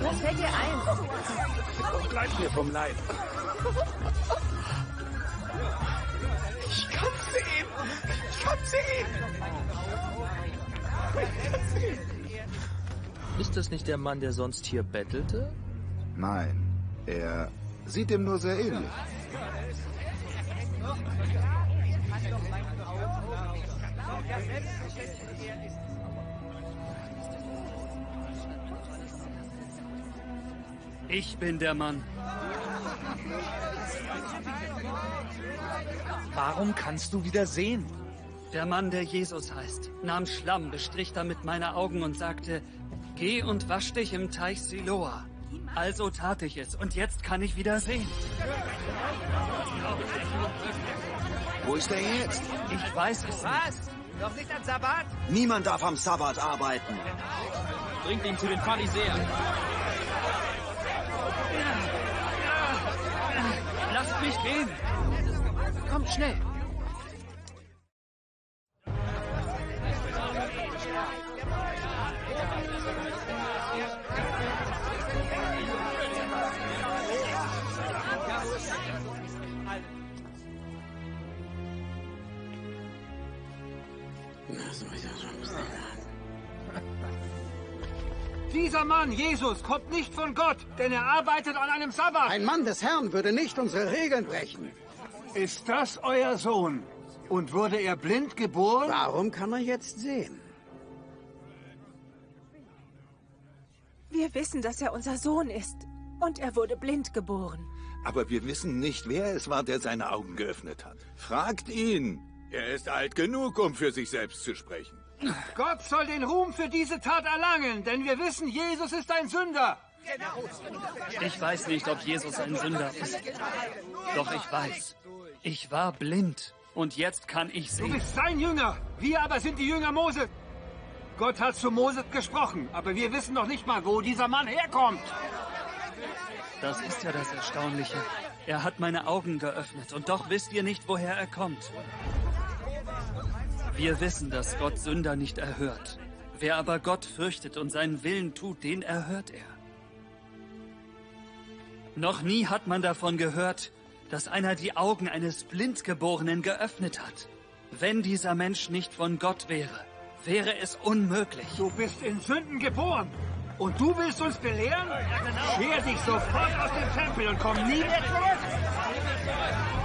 Was fällt dir ein? Bleib mir vom Leib. Ich kann sehen. Ich kann sehen. Ist das nicht der Mann, der sonst hier bettelte? Nein, er sieht ihm nur sehr ähnlich. Ich bin der Mann. Warum kannst du wieder sehen? Der Mann, der Jesus heißt, nahm Schlamm, bestrich damit meine Augen und sagte, geh und wasch dich im Teich Siloa. Also tat ich es und jetzt kann ich wieder sehen. Wo ist er jetzt? Ich weiß es nicht. Was? Doch nicht am Sabbat? Niemand darf am Sabbat arbeiten. Bringt ihn zu den Pharisäern. Lasst mich gehen. Kommt schnell. Dieser Mann, Jesus, kommt nicht von Gott, denn er arbeitet an einem Sabbat. Ein Mann des Herrn würde nicht unsere Regeln brechen. Ist das euer Sohn? Und wurde er blind geboren? Warum kann er jetzt sehen? Wir wissen, dass er unser Sohn ist. Und er wurde blind geboren. Aber wir wissen nicht, wer es war, der seine Augen geöffnet hat. Fragt ihn. Er ist alt genug, um für sich selbst zu sprechen. Gott soll den Ruhm für diese Tat erlangen, denn wir wissen, Jesus ist ein Sünder. Ich weiß nicht, ob Jesus ein Sünder ist. Doch ich weiß, ich war blind und jetzt kann ich Du sehen. bist sein Jünger. Wir aber sind die Jünger Mose. Gott hat zu Mose gesprochen, aber wir wissen noch nicht mal, wo dieser Mann herkommt. Das ist ja das Erstaunliche. Er hat meine Augen geöffnet und doch wisst ihr nicht, woher er kommt. Wir wissen, dass Gott Sünder nicht erhört. Wer aber Gott fürchtet und seinen Willen tut, den erhört er. Noch nie hat man davon gehört, dass einer die Augen eines Blindgeborenen geöffnet hat. Wenn dieser Mensch nicht von Gott wäre, wäre es unmöglich. Du bist in Sünden geboren. Und du willst uns belehren? Scher dich sofort aus dem Tempel und komm nie mehr zurück.